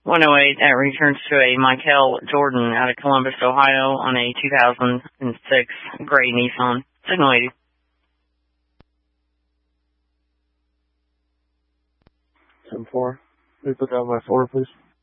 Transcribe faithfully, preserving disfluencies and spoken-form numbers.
one oh eight, that returns to a Michael Jordan out of Columbus, Ohio on a two thousand six gray Nissan. Signal eighty. seven four. Can you put down my four, please?